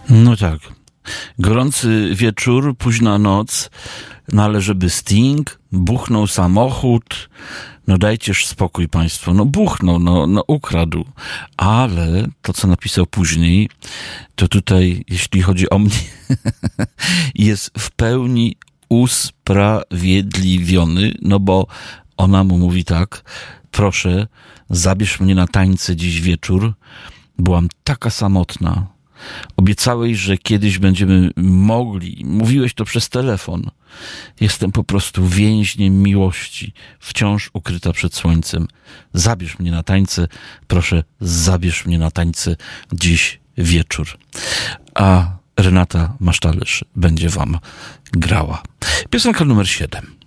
No tak. Gorący wieczór, późna noc, no ale żeby Sting buchnął samochód, no dajcież spokój państwo, no buchnął, no ukradł, ale to, co napisał później, to tutaj, jeśli chodzi o mnie, jest w pełni usprawiedliwiony, no bo ona mu mówi tak: proszę, zabierz mnie na tańce dziś wieczór, byłam taka samotna. Obiecałeś, że kiedyś będziemy mogli. Mówiłeś to przez telefon. Jestem po prostu więźniem miłości, wciąż ukryta przed słońcem. Zabierz mnie na tańce, proszę, zabierz mnie na tańce dziś wieczór. A Renata Masztalerz będzie wam grała. Piosenka numer 7.